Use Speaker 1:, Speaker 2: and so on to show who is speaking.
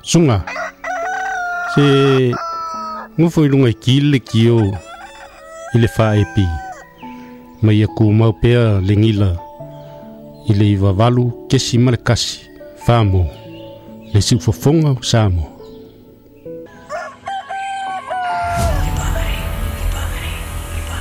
Speaker 1: Sunga. Se ngufo ilunga kile kio ile fa epi. Mai aku mau pea lengila ile iwa valu kesi malekasi famo le siufofonga samo.